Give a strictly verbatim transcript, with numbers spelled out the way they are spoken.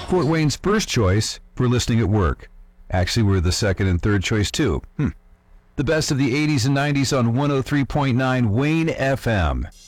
Fort Wayne's first choice for listening at work. Actually, we're the second and third choice, too. Hmm. The best of the eighties and nineties on one oh three point nine Wayne F M.